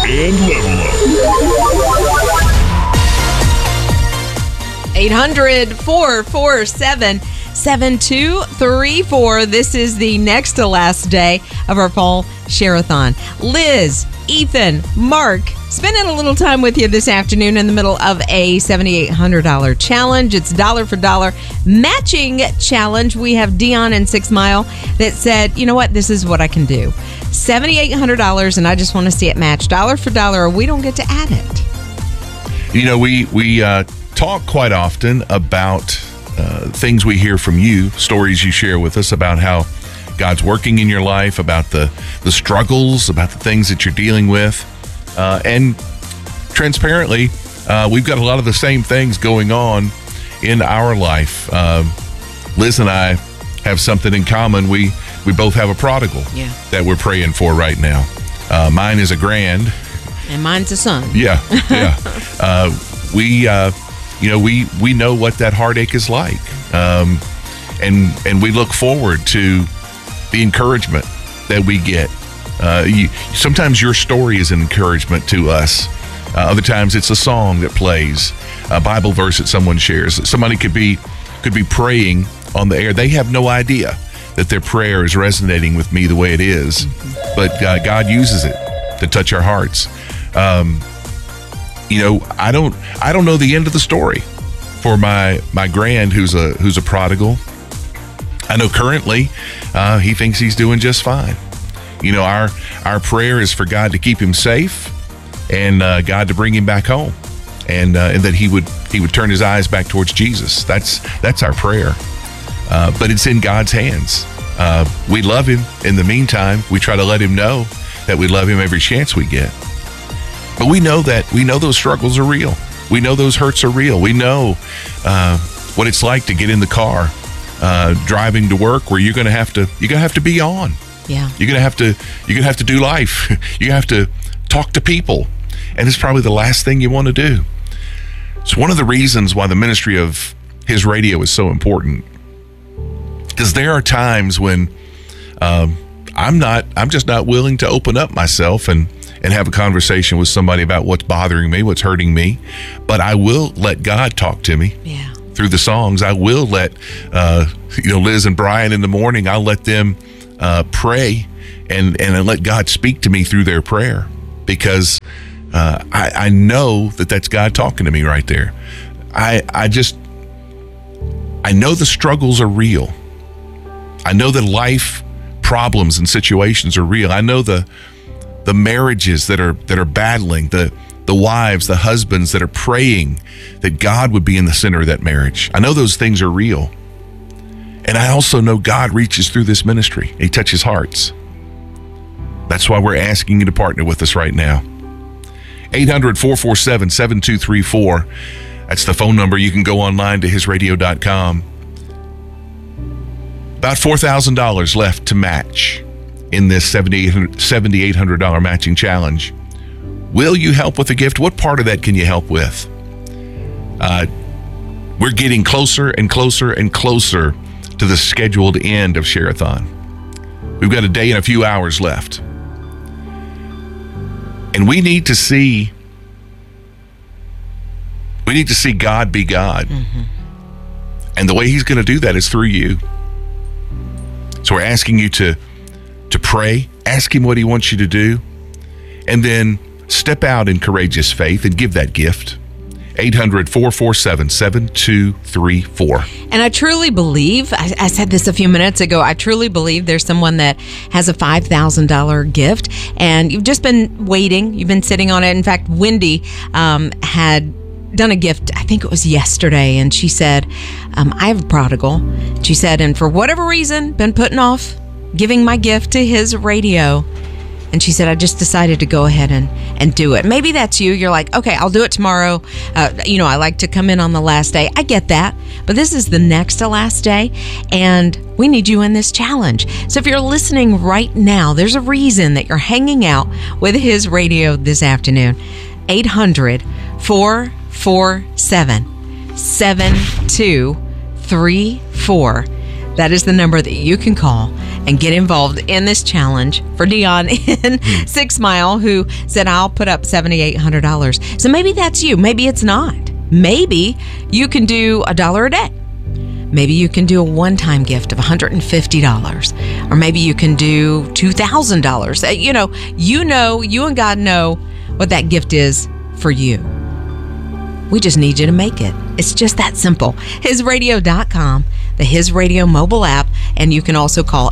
and Level Up. 800-447-7234. This is the next to last day of our fall share-a-thon. Liz, Ethan, Mark, spending a little time with you this afternoon in the middle of a $7,800 challenge. It's dollar for dollar matching challenge. We have Dion in 6 Mile that said, you know what, this is what I can do. $7,800 and I just want to see it match dollar for dollar or we don't get to add it. You know, we talk quite often about things we hear from you, stories you share with us about how God's working in your life, about the struggles, about the things that you're dealing with. And transparently, we've got a lot of the same things going on in our life. Liz and I have something in common. We both have a prodigal that we're praying for right now. Mine is a grand. And mine's a son. Yeah. We know what that heartache is like. And we look forward to the encouragement that we get. Sometimes your story is an encouragement to us. Other times it's a song that plays, a Bible verse that someone shares. Somebody could be praying on the air. They have no idea that their prayer is resonating with me the way it is, but God uses it to touch our hearts. I don't know the end of the story for my grand who's a prodigal. I know currently he thinks he's doing just fine. You know, our prayer is for God to keep him safe and God to bring him back home, and that he would turn his eyes back towards Jesus. That's our prayer. But it's in God's hands. We love him. In the meantime, we try to let him know that we love him every chance we get. But we know those struggles are real. We know those hurts are real. We know what it's like to get in the car driving to work, where you're gonna have to be on. Yeah. You're gonna have to do life. You have to talk to people, and it's probably the last thing you want to do. It's one of the reasons why the ministry of His Radio is so important. Because there are times when I'm just not willing to open up myself and have a conversation with somebody about what's bothering me, what's hurting me. But I will let God talk to me through the songs. I will let Liz and Brian in the morning, I'll let them pray and let God speak to me through their prayer, because I know that's God talking to me right there. I know the struggles are real. I know that life problems and situations are real. I know the marriages that are battling, the wives, the husbands that are praying that God would be in the center of that marriage. I know those things are real. And I also know God reaches through this ministry. He touches hearts. That's why we're asking you to partner with us right now. 800-447-7234. That's the phone number. You can go online to hisradio.com. About $4,000 left to match in this $7,800 matching challenge. Will you help with a gift? What part of that can you help with? We're getting closer and closer and closer to the scheduled end of Share-a-thon. We've got a day and a few hours left. And we need to see God be God. Mm-hmm. And the way He's going to do that is through you. So we're asking you to pray, ask Him what He wants you to do, and then step out in courageous faith and give that gift. 800-447-7234. And I truly believe, I said this a few minutes ago, I truly believe there's someone that has a $5,000 gift, and you've just been waiting. You've been sitting on it. In fact, Wendy had done a gift, I think it was yesterday, and she said, I have a prodigal. She said, and for whatever reason, been putting off giving my gift to his radio. And she said, I just decided to go ahead and do it. Maybe that's you. You're like, okay, I'll do it tomorrow. I like to come in on the last day. I get that. But this is the next to last day, and we need you in this challenge. So if you're listening right now, there's a reason that you're hanging out with His Radio this afternoon. 800-447-7234. That is the number that you can call and get involved in this challenge for Dion in 6 Mile, who said, I'll put up $7,800. So maybe that's you. Maybe it's not. Maybe you can do $1 a day. Maybe you can do a one-time gift of $150. Or maybe you can do $2,000. You and God know what that gift is for you. We just need you to make it. It's just that simple. HisRadio.com, the His Radio mobile app, and you can also call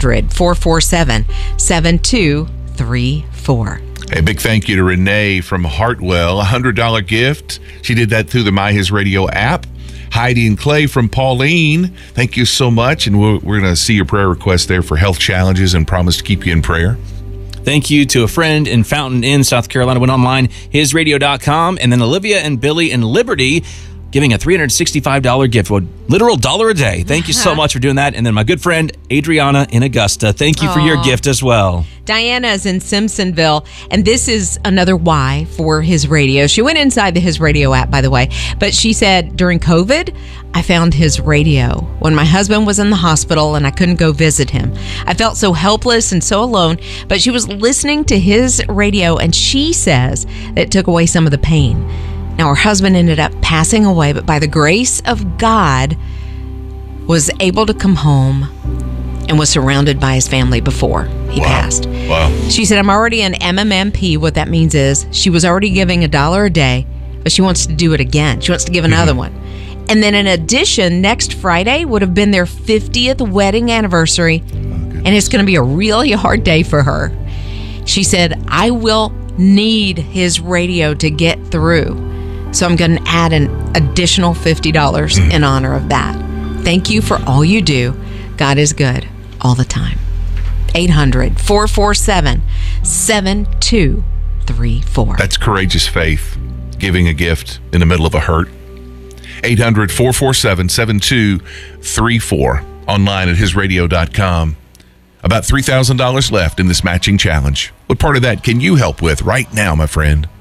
800-447-7234. A big thank you to Renee from Hartwell, $100 gift. She did that through the My His Radio app. Heidi and Clay from Pauline, thank you so much. And we're going to see your prayer request there for health challenges and promise to keep you in prayer. Thank you to a friend in Fountain Inn, South Carolina. Went online, hisradio.com. And then Olivia and Billy in Liberty giving a $365 gift, a literal $1 a day. Thank you so much for doing that. And then my good friend Adriana in Augusta, thank you for your gift as well. Diana is in Simpsonville, and this is another why for His Radio. She went inside the His Radio app, by the way, but she said, during COVID, I found His Radio when my husband was in the hospital and I couldn't go visit him. I felt so helpless and so alone, but she was listening to His Radio, and she says that it took away some of the pain. Now, her husband ended up passing away, but by the grace of God, was able to come home and was surrounded by his family before he passed. Wow. She said, I'm already an MMMP. What that means is she was already giving $1 a day, but she wants to do it again. She wants to give another one. And then in addition, next Friday would have been their 50th wedding anniversary, and it's going to be a really hard day for her. She said, I will need His Radio to get through. So I'm going to add an additional $50 in honor of that. Thank you for all you do. God is good all the time. 800-447-7234. That's courageous faith, giving a gift in the middle of a hurt. 800-447-7234. Online at hisradio.com. About $3,000 left in this matching challenge. What part of that can you help with right now, my friend?